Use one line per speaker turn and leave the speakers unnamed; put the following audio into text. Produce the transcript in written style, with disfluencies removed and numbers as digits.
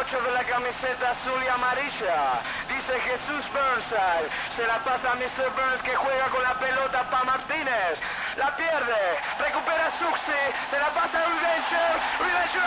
8 de la camiseta azul y amarilla. Dice Jesús Burnside. Se la pasa a Mr. Burns que juega con la pelota para Martínez. La pierde. Recupera Suxi. Se la pasa a Revenger. Revenger